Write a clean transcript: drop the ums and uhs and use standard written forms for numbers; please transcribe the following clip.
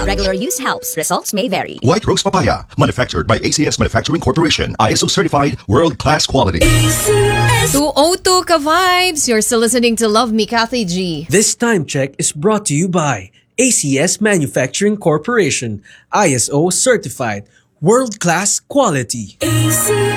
regular use helps. Results may vary. White Rose Papaya, manufactured by ACS Manufacturing Corporation. ISO certified, world-class quality. 202 ka-vibes! You're still listening to Love Me, Kathy G. This time check is brought to you by ACS Manufacturing Corporation, ISO certified, world-class quality.